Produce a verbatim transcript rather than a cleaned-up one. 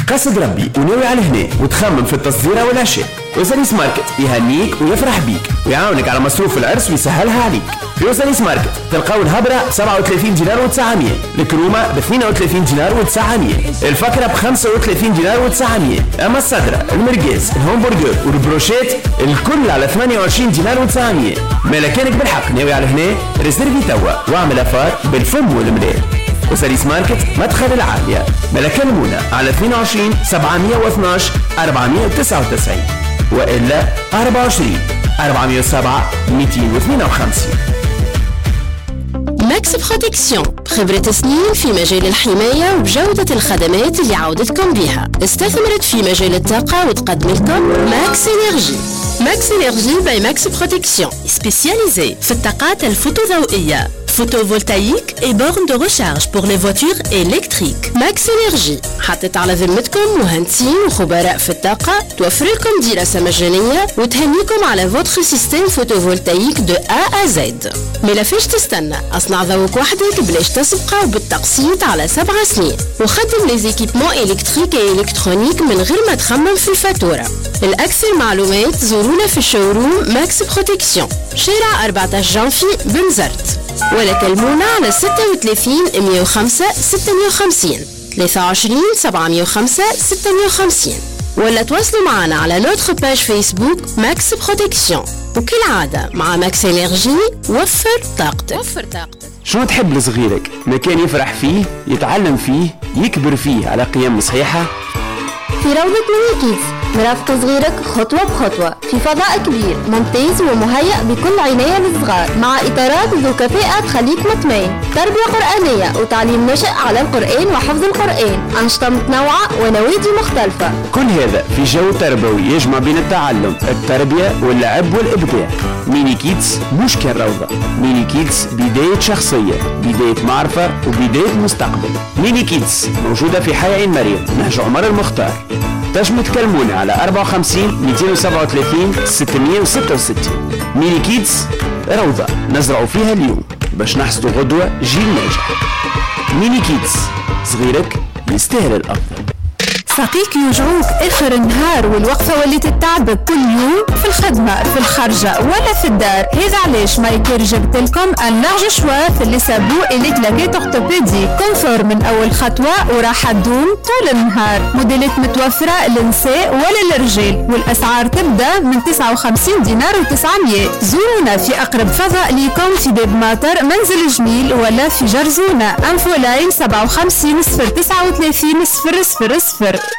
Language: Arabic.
قصد ربي وناوي على هنا وتخمم في التصديره والعشاء، وساليس ماركت يهنيك ويفرح بيك ويعاونك على مصروف العرس ويسهلها عليك. في وساليس ماركت تلقاو الهبره ب سبعة وثلاثين دينار وتسعمية، الكرومه ب اثنين وثلاثين دينار وتسعمية، الفكره ب خمسة وثلاثين دينار وتسعمية، اما الصدره المرقاز الهمبرجر والبروشيت الكل على ثمانية وعشرين دينار وتسعمية. ملكانك بالحق ناوي على هنا ريزيرفي توا واعمل افار بالفم والملال. وساليس ماركت مدخل العالية، ملكان المونة على اثنين وعشرين سبعمية واثناش أربعمية وتسعة وتسعين وإلا أربعة وعشرين أربعمية وسبعة مئتين واثنين وخمسين. ماكس بروتكسيون، خبرة سنين في مجال الحماية وبجودة الخدمات اللي عودتكم بيها. استثمرت في مجال الطاقة وتقدم لكم ماكس انرجي. ماكس انرجي باي ماكس بروتكسيون سبيسياليزي في الطاقات الفوتوضوئية photovoltaïque et bornes de recharge pour les voitures électriques. Max Energy حطت على ذمتكم مهندسين وخبراء في الطاقة توفر لكم دراسة مجانية وتهنيكم على votre système photovoltaïque de A à Z. ملا فيش تستنى، اصنع ذوق وحدك بلاش تسبقه وبالتقسيط على سبع سنين، وخدم لي زيكيبمون إلكتريك و إلكترونيك من غير ما تخمم في الفاتورة. الأكثر معلومات زورونا في الشوروم ماكس بروتكسيون شارع أربعة عشر جانفي بنزرت، ولا كلمونا على ستة وثلاثين مئة وخمسة ستمية وخمسين ثلاثة وعشرين سبعمية وخمسة ستمية وخمسين، ولا تواصلوا معنا على نوتر باج فيسبوك ماكس بروتكسيون. وكالعادة مع ماكس انرجي وفر طاقتك. وفر طاقتك. شنو تحب لصغيرك؟ مكان يفرح فيه، يتعلم فيه، يكبر فيه على قيم صحيحة؟ في روضة ميني كيدز نرافق صغيرك خطوة بخطوة في فضاء كبير ممتاز ومهيأ بكل عناية للصغار، مع إطارات ذو كفاءة تخليك مطمئن، تربية قرآنية وتعليم نشأ على القرآن وحفظ القرآن، أنشطة متنوعة ونوادي مختلفة. كل هذا في جو تربوي يجمع بين التعلم، التربية واللعب والإبداع. ميني كيدز مش كالروضة، ميني كيدز بداية شخصية، بداية معرفة وبداية مستقبل. ميني كيدز موجودة في حي عين مريم نهج عمر المختار. تنجموا تكلمونا على أربعة وخمسين مئتين وسبعة وثلاثين ستمية وستة وستين. ميني كيدز روضة نزرعوا فيها اليوم باش نحصدوا غدوة جيل ناجح. ميني كيدز، صغيرك يستاهل الأفضل. ساقيك يوجعوك اخر النهار والوقفه وليت تتعبك كل يوم في الخدمه في الخرجه ولا في الدار. هذا علاش مايكير جبت لكم ان لارج شوا في اللي سابو الي كلاكيت اورتوبيدي كونفور من اول خطوه وراح تدوم طول النهار. موديلات متوفره للنساء ولا للرجال والاسعار تبدا من تسعة وخمسين دينار وتسعمية. زورونا في اقرب فضاء ليكم في باب ماطر منزل جميل ولا في جرزونه. انفو لاين سبعة وخمسين صفر تسعة وثلاثين صفر صفر صفر.